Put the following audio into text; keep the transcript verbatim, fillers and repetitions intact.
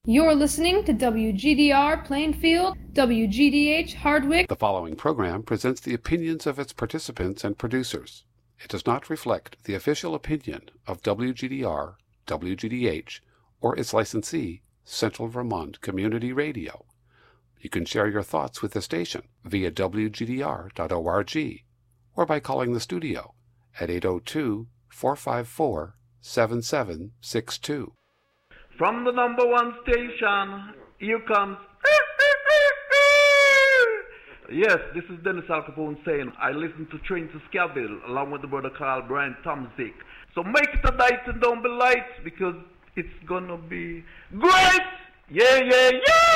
You're listening to W G D R Plainfield, W G D H Hardwick. The following program presents the opinions of its participants and producers. It does not reflect the official opinion of W G D R, W G D H, or its licensee, Central Vermont Community Radio. You can share your thoughts with the station via W G D R dot org or by calling the studio at eight oh two, four five four, seven seven six two. From the number one station, here comes... Yes, this is Dennis Al Capone saying, I listen to Trinity Scaville along with the brother Carl Brian Tomzik. So make it a night and don't be light because it's gonna be great! Yeah, yeah, yeah!